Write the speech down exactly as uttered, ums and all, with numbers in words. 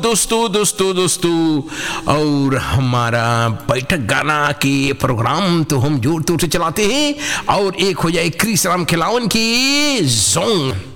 दोस्तों दोस्तों दोस्तों, और हमारा बैठक गाना के प्रोग्राम तो हम जोर तोर से चलाते हैं, और एक हो जाए क्रिस राम खिलावन की जोंग।